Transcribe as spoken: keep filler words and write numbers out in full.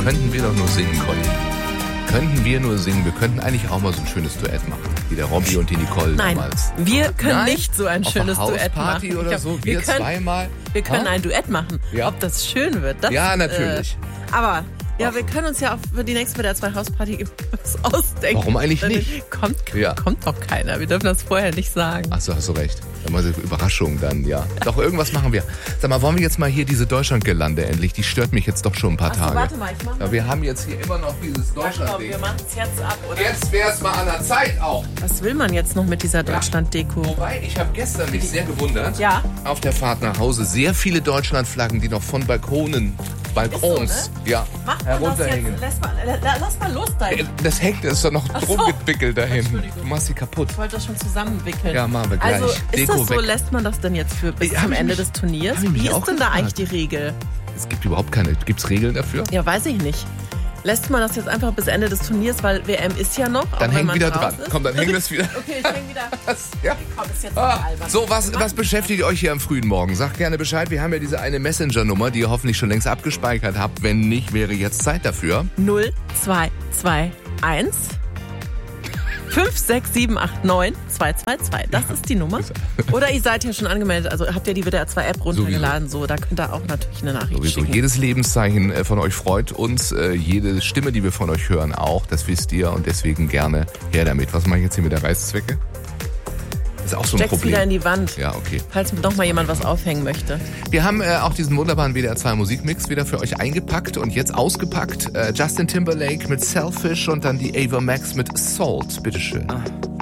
Könnten wir doch nur singen, Conny. Könnten wir nur singen. Wir könnten eigentlich auch mal so ein schönes Duett machen. Wie der Robby und die Nicole Nein, damals. wir können Nein? nicht so ein Auf schönes einer Duett Hausparty machen. oder glaub, so, wir wir können, zweimal. Wir können Ha? ein Duett machen. Ja. Ob das schön wird, das, Ja, natürlich. Äh, aber... Ja, wir können uns ja auch für die nächste W D R zwei Hausparty was ausdenken. Warum eigentlich nicht? Kommt, Ja. kommt doch keiner. Wir dürfen das vorher nicht sagen. Ach so, hast du recht. Dann mal so Überraschung dann, ja. Doch, irgendwas machen wir. Sag mal, wollen wir jetzt mal hier diese Deutschlandgelande endlich? Die stört mich jetzt doch schon ein paar Ach so, Tage. warte mal, ich mach mal. Ja, wir haben jetzt hier immer noch dieses Komm, wir Deutschland-Ding. machen es jetzt ab, oder? Jetzt wär's mal an der Zeit auch. Was will man jetzt noch mit dieser Deutschland-Deko? Wobei, ich habe gestern mich sehr gewundert. Ja. Auf der Fahrt nach Hause sehr viele Deutschlandflaggen, die noch von Balkonen, Balkons, Ist so, ja, Macht man das herunterhängen. jetzt? Lass mal, la- lass mal los da. Äh, Das hängt, das ist doch noch Ach drum so. gewickelt dahin. Entschuldigung. Du machst sie kaputt. Ich wollte das schon zusammenwickeln. Ja, machen wir gleich. Also ist Deko das so, weg. lässt man das denn jetzt für bis Ja, hab zum ich Ende mich- des Turniers? hab ich mich Wie auch ist denn da gefragt. eigentlich die Regel? Es gibt überhaupt keine, gibt's Regeln dafür? Ja, weiß ich nicht. Lässt man das jetzt einfach bis Ende des Turniers, weil W M ist ja noch. auch Dann wenn häng man wieder raus dran. ist. Komm, dann häng das wieder. Okay, ich häng wieder. Ja. Komm, ist jetzt Ah, albern. so, was, Wir was machen- beschäftigt euch hier am frühen Morgen? Sagt gerne Bescheid. Wir haben ja diese eine Messenger-Nummer, die ihr hoffentlich schon längst abgespeichert habt. Wenn nicht, wäre jetzt Zeit dafür. null zwei zwei eins fünf sechs sieben acht neun zwei zwei zwei. Das ist die Nummer. Oder ihr seid ja schon angemeldet, also habt ihr die W D R zwei App runtergeladen, so, da könnt ihr auch natürlich eine Nachricht Sowieso. schicken. Jedes Lebenszeichen äh, von euch freut uns. Äh, Jede Stimme, die wir von euch hören, auch. Das wisst ihr. Und deswegen gerne her damit. Was mache ich jetzt hier mit der Reißzwecke? Das ist auch so ein Steck's Problem. wieder in die Wand, Ja, okay. falls noch mal jemand was aufhängen möchte. Wir haben äh, auch diesen wunderbaren W D R zwei Musikmix wieder für euch eingepackt und jetzt ausgepackt. Äh, Justin Timberlake mit Selfish und dann die Ava Max mit Salt. Bitteschön.